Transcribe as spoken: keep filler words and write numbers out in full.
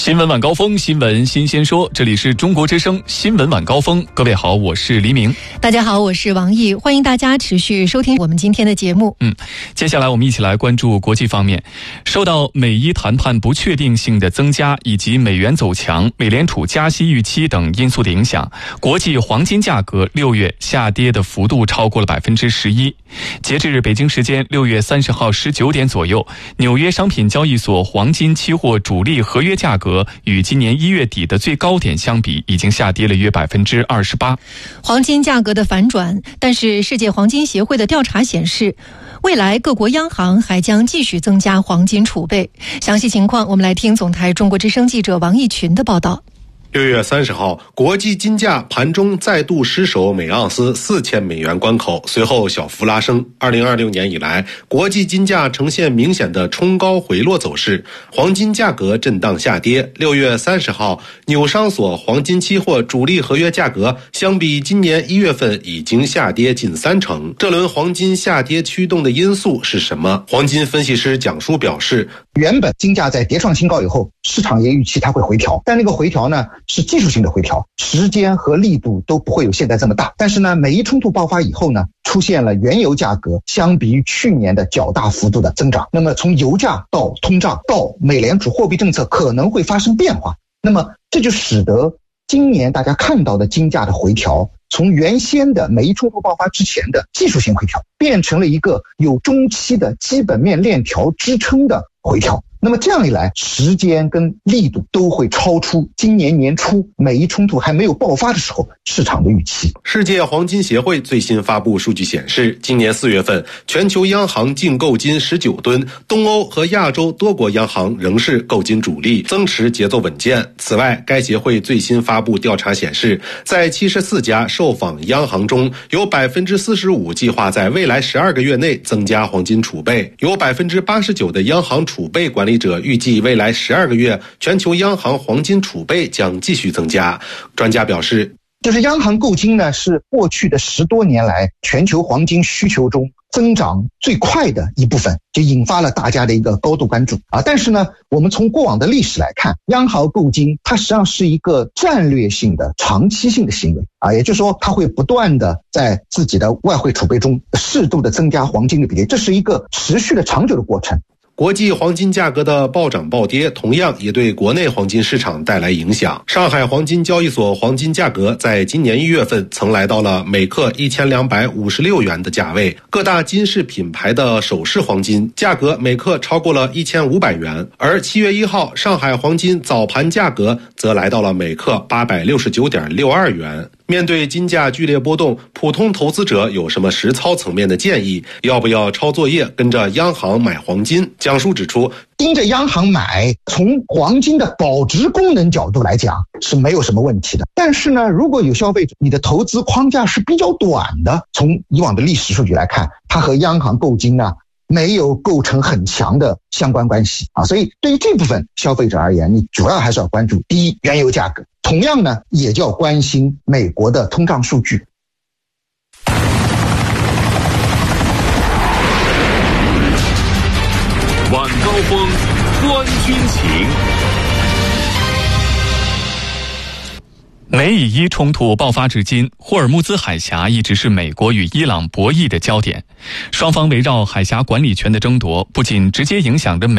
新闻晚高峰，新闻新鲜说，这里是中国之声新闻晚高峰。各位好，我是黎明。 大家好，我是王毅，欢迎大家持续收听我们今天的节目。 嗯，接下来我们一起来关注国际方面。受到美伊谈判不确定性的增加以及美元走强、美联储加息预期等因素的影响，国际黄金价格六月下跌的幅度超过了百分之十一。截至北京时间六月三十号十九点左右，纽约商品交易所黄金期货主力合约价格与今年一月底的最高点相比，已经下跌了约百分之二十八。 黄金价格的反转，但是世界黄金协会的调查显示，未来各国央行还将继续增加黄金储备。详细情况，我们来听总台中国之声记者王毅群的报道。 六月三十号，国际金价盘中再度失守每盎司四千美元关口，随后小幅拉升。二零二六年以来，国际金价呈现明显的冲高回落走势，黄金价格震荡下跌。六月三十号，纽商所黄金期货主力合约价格相比今年一月份已经下跌近三成。这轮黄金下跌驱动的因素是什么？黄金分析师蒋叔表示， 原本金价在跌创新高以后，市场也预期它会回调，但那个回调呢是技术性的回调，时间和力度都不会有现在这么大。但是呢，美伊冲突爆发以后呢，出现了原油价格相比于去年的较大幅度的增长。那么从油价到通胀到美联储货币政策可能会发生变化，那么这就使得今年大家看到的金价的回调，从原先的美伊冲突爆发之前的技术性回调，变成了一个有中期的基本面链条支撑的回调。那么这样一来，时间跟力度都会超出今年年初美伊冲突还没有爆发的时候市场的预期。 世界黄金协会最新发布数据显示，今年四月份全球央行净购金十九吨，东欧和亚洲多国央行仍是购金主力，增持节奏稳健。此外，该协会最新发布调查显示，在七十四家受访央行中，有 百分之四十五 计划在未来十二个月内增加黄金储备，有 百分之八十九 的央行储备管理者预计未来十二个月全球央行黄金储备将继续增加。专家表示， 就是央行购金呢，是过去的十多年来全球黄金需求中增长最快的一部分，就引发了大家的一个高度关注啊。但是呢，我们从过往的历史来看，央行购金它实际上是一个战略性的长期性的行为啊，也就是说它会不断的在自己的外汇储备中适度的增加黄金的比例，这是一个持续的长久的过程。 国际黄金价格的暴涨暴跌同样也对国内黄金市场带来影响。上海黄金交易所黄金价格在今年一月份曾来到了每克一千两百五十六元的价位，各大金饰品牌的首饰黄金价格每克超过了一千五百元，而七月一号上海黄金早盘价格则来到了每克八百六十九点六二元。面对金价剧烈波动，普通投资者有什么实操层面的建议？要不要抄作业跟着央行买黄金？蒋叔指出， 盯着央行买，从黄金的保值功能角度来讲是没有什么问题的。但是呢，如果有消费者你的投资框架是比较短的，从以往的历史数据来看，它和央行购金啊没有构成很强的相关关系啊。所以对于这部分消费者而言，你主要还是要关注第一，原油价格，同样呢也就要关心美国的通胀数据。 晚高峰，观军情。 美以伊冲突爆发至今，霍尔木兹海峡一直是美国与伊朗博弈的焦点。双方围绕海峡管理权的争夺，不仅直接影响着美